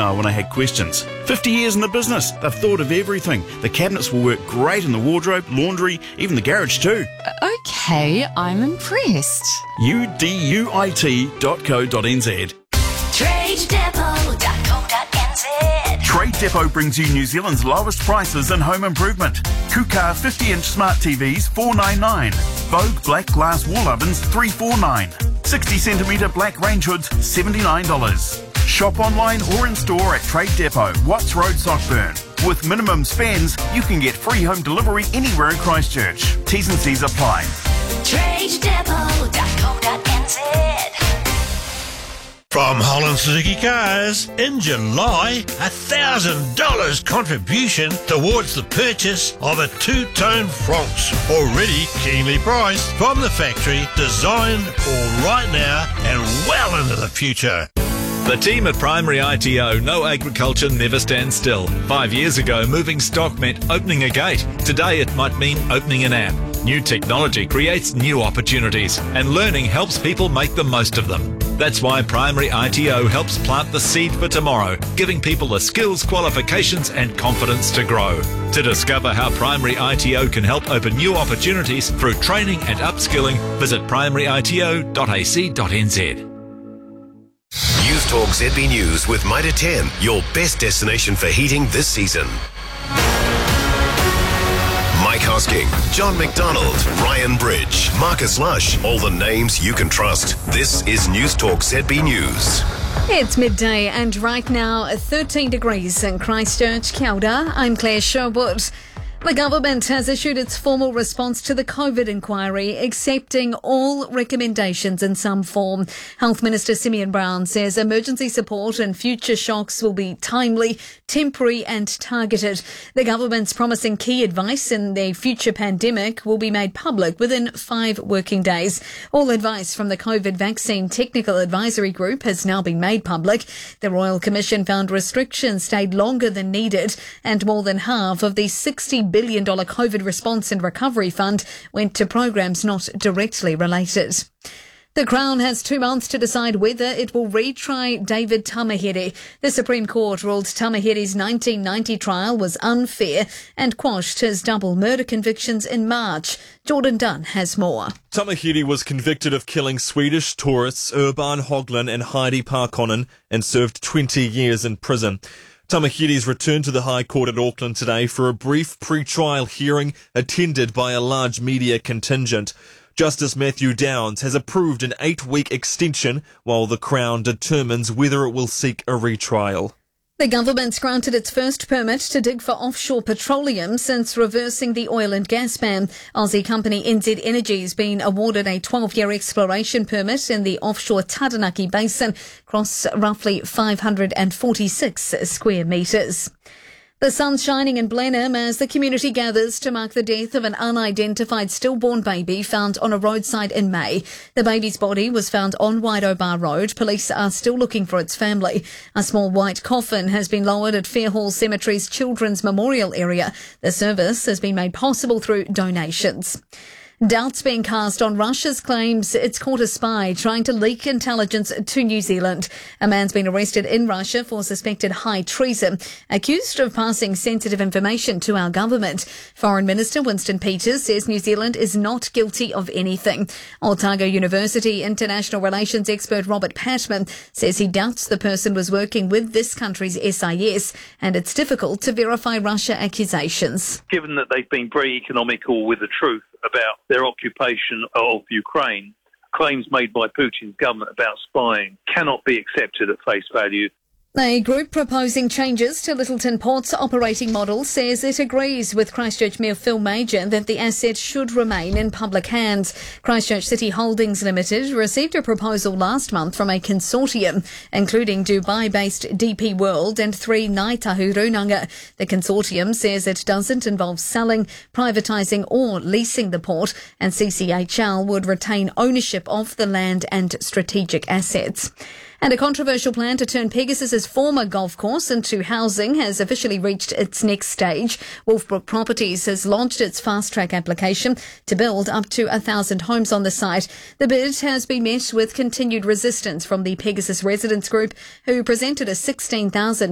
voicemail when I had questions. 50 years in the business, they've thought of everything. The cabinets will work great in the wardrobe, laundry, even the garage too. Okay, I'm impressed. uduit.co.nz. TradeDepot.co.nz. Trade Depot brings you New Zealand's lowest prices in home improvement. Kukar 50-inch smart TVs $499. Vogue black glass wall ovens $349. 60cm black range hoods $79. Shop online or in store at Trade Depot, Watts Road, Sockburn. With minimum spends, you can get free home delivery anywhere in Christchurch. T's and C's apply. TradeDepot.co.nz. From Holland Suzuki Cars, in July, $1,000 contribution towards the purchase of a two-tone Fronx, already keenly priced from the factory, designed for right now and well into the future. The team at Primary ITO know agriculture never stands still. 5 years ago, moving stock meant opening a gate. Today, it might mean opening an app. New technology creates new opportunities, and learning helps people make the most of them. That's why Primary ITO helps plant the seed for tomorrow, giving people the skills, qualifications and confidence to grow. To discover how Primary ITO can help open new opportunities through training and upskilling, visit primaryito.ac.nz. News Talk ZB News with Mitre 10, your best destination for heating this season. Mike Hosking, John McDonald, Ryan Bridge, Marcus Lush, all the names you can trust. This is News Talk ZB News. It's midday and right now 13 degrees in Christchurch. Kia ora, I'm Claire Sherwood. The government has issued its formal response to the COVID inquiry, accepting all recommendations in some form. Health Minister Simeon Brown says emergency support and future shocks will be timely, temporary and targeted. The government's promising key advice in the future pandemic will be made public within 5 working days. All advice from the COVID Vaccine Technical Advisory Group has now been made public. The Royal Commission found restrictions stayed longer than needed, and more than half of the $60 billion COVID Response and Recovery Fund went to programs not directly related. The Crown has 2 months to decide whether it will retry David Tamihere. The Supreme Court ruled Tamihere's 1990 trial was unfair and quashed his double murder convictions in March. Jordan Dunn has more. Tamihere was convicted of killing Swedish tourists Urban Höglund and Heidi Parkkonen and served 20 years in prison. Tamihere's returned to the High Court at Auckland today for a brief pre-trial hearing attended by a large media contingent. Justice Matthew Downs has approved an 8-week extension while the Crown determines whether it will seek a retrial. The government's granted its first permit to dig for offshore petroleum since reversing the oil and gas ban. Aussie company NZ Energy's been awarded a 12-year exploration permit in the offshore Taranaki Basin across roughly 546 square metres. The sun's shining in Blenheim as the community gathers to mark the death of an unidentified stillborn baby found on a roadside in May. The baby's body was found on Wairobar Road. Police are still looking for its family. A small white coffin has been lowered at Fairhall Cemetery's Children's Memorial area. The service has been made possible through donations. Doubts being cast on Russia's claims it's caught a spy trying to leak intelligence to New Zealand. A man's been arrested in Russia for suspected high treason, accused of passing sensitive information to our government. Foreign Minister Winston Peters says New Zealand is not guilty of anything. Otago University international relations expert Robert Patman says he doubts the person was working with this country's SIS and it's difficult to verify Russia accusations. Given that they've been very economical with the truth about their occupation of Ukraine, claims made by Putin's government about spying cannot be accepted at face value. A group proposing changes to Littleton Port's operating model says it agrees with Christchurch Mayor Phil Major that the asset should remain in public hands. Christchurch City Holdings Limited received a proposal last month from a consortium, including Dubai-based DP World and 3 Ngāi Tahu Runanga. The consortium says it doesn't involve selling, privatising or leasing the port, and CCHL would retain ownership of the land and strategic assets. And a controversial plan to turn Pegasus's former golf course into housing has officially reached its next stage. Wolfbrook Properties has launched its fast-track application to build up to 1,000 homes on the site. The bid has been met with continued resistance from the Pegasus Residents Group, who presented a 16,000